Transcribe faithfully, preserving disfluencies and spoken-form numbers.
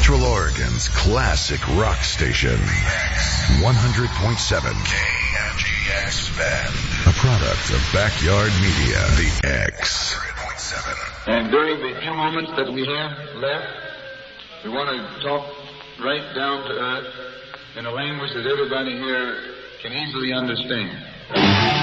Central Oregon's classic rock station. one hundred point seven K M G X Bend. A product of Backyard Media. The X. And during the few moments that we have left, we want to talk right down to earth in a language that everybody here can easily understand.